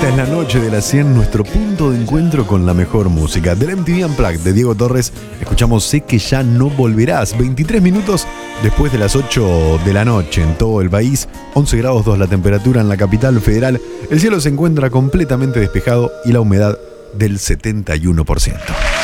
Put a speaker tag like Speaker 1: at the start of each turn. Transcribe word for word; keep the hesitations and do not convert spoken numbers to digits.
Speaker 1: Esta es la noche de las cien, nuestro punto de encuentro con la mejor música. Del M T V Unplugged de Diego Torres, escuchamos Sé que ya no volverás. veintitrés minutos después de las ocho de la noche en todo el país. once grados dos la temperatura en la capital federal. El cielo se encuentra completamente despejado y la humedad del setenta y uno por ciento.